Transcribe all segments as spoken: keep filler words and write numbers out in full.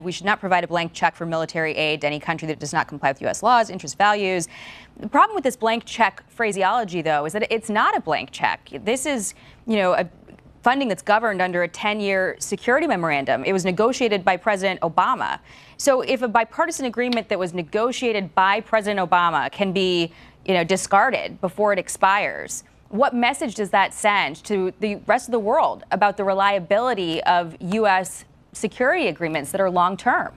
We should not provide a blank check for military aid to any country that does not comply with U S laws, interest, values. The problem with this blank check phraseology, though, is that it's not a blank check. This is, you know, a funding that's governed under a ten-year security memorandum. It was negotiated by President Obama. So if a bipartisan agreement that was negotiated by President Obama can be, you know, discarded before it expires, what message does that send to the rest of the world about the reliability of U S security agreements that are long-term?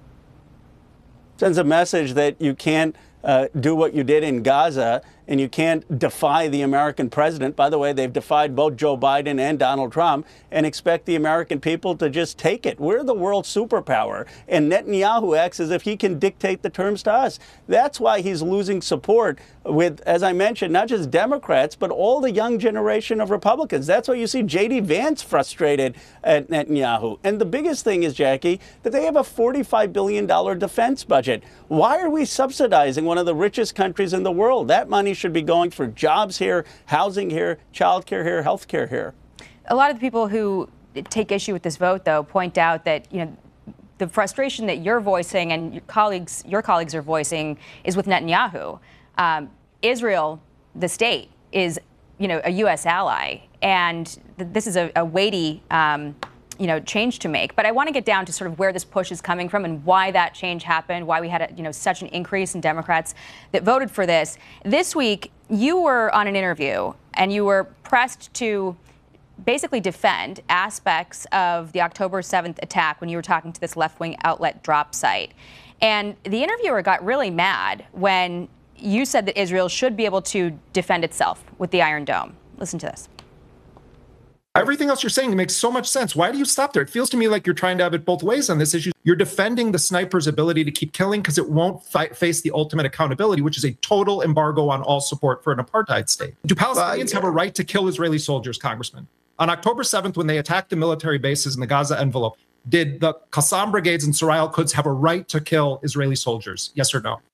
Sends a message that you can't uh, do what you did in Gaza, and you can't defy the American president. By the way, they've defied both Joe Biden and Donald Trump, and expect the American people to just take it. We're the world superpower, and Netanyahu acts as if he can dictate the terms to us. That's why he's losing support with, as I mentioned, not just Democrats, but all the young generation of Republicans. That's why you see J D Vance frustrated at Netanyahu. And the biggest thing is, Jackie, that they have a forty-five billion dollars defense budget. Why are we subsidizing one of the richest countries in the world? That money should be going for jobs here, housing here, childcare here, healthcare here. A lot of the people who take issue with this vote, though, point out that, you know, the frustration that you're voicing and your colleagues, your colleagues are voicing is with Netanyahu. Um, Israel, the state, is, you know, a U S ally, and th this is a, a weighty, um, you know, change to make. But I want to get down to sort of where this push is coming from and why that change happened, why we had, a, you know, such an increase in Democrats that voted for this. This week, you were on an interview and you were pressed to basically defend aspects of the October seventh attack when you were talking to this left-wing outlet drop site. And the interviewer got really mad when you said that Israel should be able to defend itself with the Iron Dome. Listen to this. Everything else you're saying makes so much sense. Why do you stop there? It feels to me like you're trying to have it both ways on this issue. You're defending the sniper's ability to keep killing because it won't fight, face the ultimate accountability, which is a total embargo on all support for an apartheid state. Do Palestinians uh, yeah. have a right to kill Israeli soldiers, Congressman? On October seventh, when they attacked the military bases in the Gaza envelope, did the Qassam brigades and Surah al-Quds have a right to kill Israeli soldiers? Yes or no?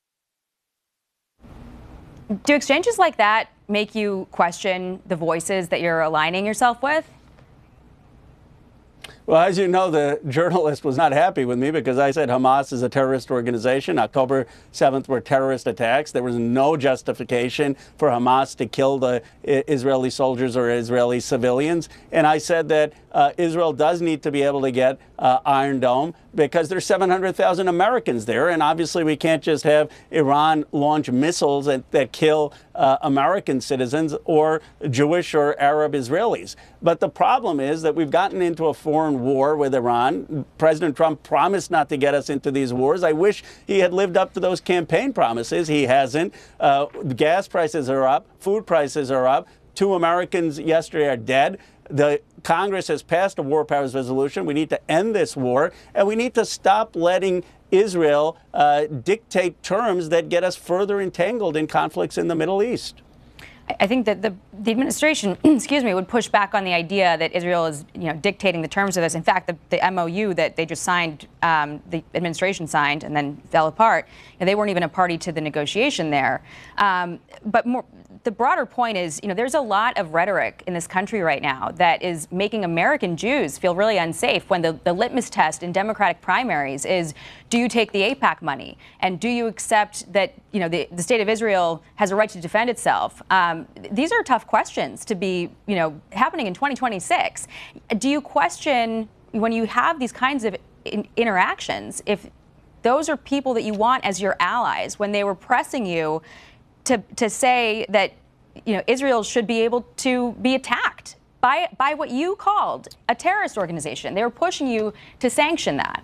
Do exchanges like that make you question the voices that you're aligning yourself with? Well, as you know, the journalist was not happy with me because I said Hamas is a terrorist organization. October seventh were terrorist attacks. There was no justification for Hamas to kill the Israeli soldiers or Israeli civilians. And I said that uh, Israel does need to be able to get uh, Iron Dome because there's seven hundred thousand Americans there. And obviously we can't just have Iran launch missiles that, that kill uh, American citizens or Jewish or Arab Israelis. But the problem is that we've gotten into a foreign war with Iran. President Trump promised not to get us into these wars. I wish he had lived up to those campaign promises. He hasn't. Uh, gas prices are up. Food prices are up. Two Americans yesterday are dead. The Congress has passed a war powers resolution. We need to end this war, and we need to stop letting Israel uh, dictate terms that get us further entangled in conflicts in the Middle East. I think that the, the administration, excuse me, would push back on the idea that Israel is, you know, dictating the terms of this. In fact, the, the M O U that they just signed, um, the administration signed and then fell apart, and they weren't even a party to the negotiation there. Um, but more, the broader point is, you know, there's a lot of rhetoric in this country right now that is making American Jews feel really unsafe when the, the litmus test in Democratic primaries is, do you take the AIPAC money? And do you accept that, you know, the, the state of Israel has a right to defend itself? Um, these are tough questions to be, you know, happening in twenty twenty-six. Do you question, when you have these kinds of in interactions, if those are people that you want as your allies, when they were pressing you to, to say that, you know, Israel should be able to be attacked by, by what you called a terrorist organization? They were pushing you to sanction that.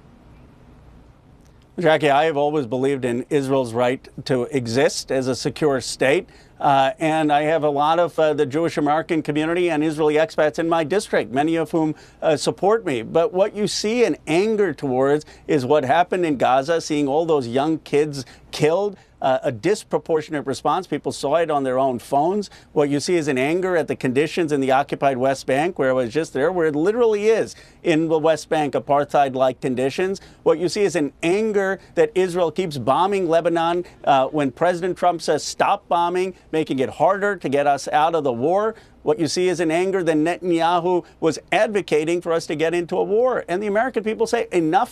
Jackie, I have always believed in Israel's right to exist as a secure state. Uh, and I have a lot of uh, the Jewish American community and Israeli expats in my district, many of whom uh, support me. But what you see in anger towards is what happened in Gaza, seeing all those young kids killed. uh, a disproportionate response. People saw it on their own phones. What you see is an anger at the conditions in the occupied West Bank, where it was just there, where it literally is in the West Bank, apartheid-like conditions. What you see is an anger that Israel keeps bombing Lebanon uh, when President Trump says stop bombing, making it harder to get us out of the war. What you see is an anger that Netanyahu was advocating for us to get into a war. And the American people say enough